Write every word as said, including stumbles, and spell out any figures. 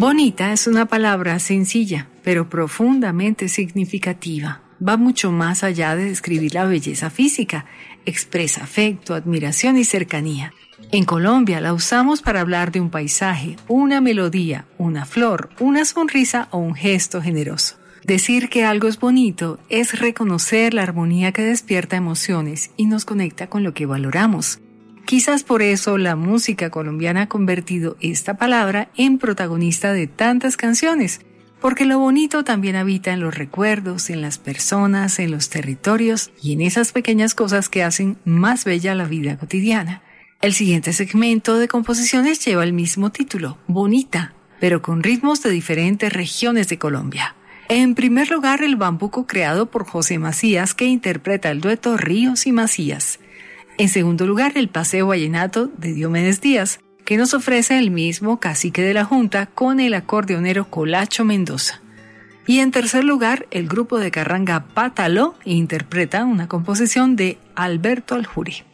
Bonita es una palabra sencilla, pero profundamente significativa. Va mucho más allá de describir la belleza física. Expresa afecto, admiración y cercanía. En Colombia la usamos para hablar de un paisaje, una melodía, una flor, una sonrisa o un gesto generoso. Decir que algo es bonito es reconocer la armonía que despierta emociones y nos conecta con lo que valoramos. Quizás por eso la música colombiana ha convertido esta palabra en protagonista de tantas canciones, porque lo bonito también habita en los recuerdos, en las personas, en los territorios y en esas pequeñas cosas que hacen más bella la vida cotidiana. El siguiente segmento de composiciones lleva el mismo título, Bonita, pero con ritmos de diferentes regiones de Colombia. En primer lugar, el bambuco creado por José Macías, que interpreta el dueto Ríos y Macías. En segundo lugar, el paseo vallenato de Diomedes Díaz, que nos ofrece el mismo cacique de la Junta con el acordeonero Colacho Mendoza. Y en tercer lugar, el grupo de carranga Pátaló interpreta una composición de Alberto Aljuri.